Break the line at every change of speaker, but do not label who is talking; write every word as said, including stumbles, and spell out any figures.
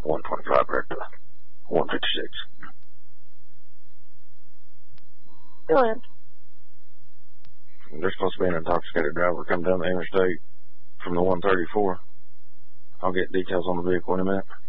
one twenty-five back to one fifty-six.
Go ahead.
There's supposed to be an intoxicated driver coming down the interstate from the one thirty-four. I'll get details on the vehicle in a minute.